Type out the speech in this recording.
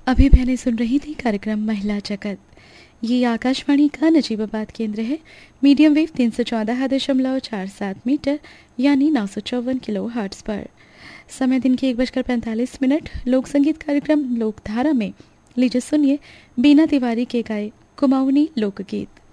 अभी मैंने सुन रही थी कार्यक्रम महिला जगत। ये आकाशवाणी का नजीबाबाद केंद्र है। मीडियम वेव 314.47 मीटर यानी 954 किलो हर्ट्ज पर। समय दिन के 1:45। लोक संगीत कार्यक्रम लोकधारा में लीजिए सुनिए बीना तिवारी के गाए कुमाऊनी लोकगीत।